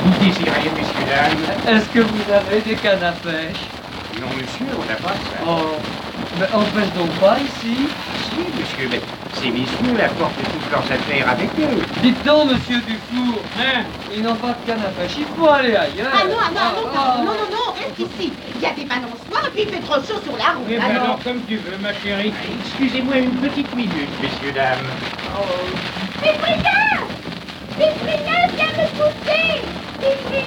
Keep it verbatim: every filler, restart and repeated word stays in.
Vous désirez, messieurs, dames? Est-ce que vous avez des cannes à pêche? Non, monsieur, on n'a pas ça. Oh, mais on pêche donc pas ici? Si, monsieur, mais ces messieurs apportent toutes leurs affaires avec eux. Dites donc, monsieur Dufour, hein, ils n'ont pas de canne à pêche, il faut aller ailleurs. Ah non, ah non, ah non, Ah, non, non, non, reste ici. Il y a des balançoires et puis il fait trop chaud sur la route. Eh ben alors. alors, comme tu veux, ma chérie. Excusez-moi une petite minute, messieurs, dames. Cyprien! Cyprien, viens me pousser! Cyprien!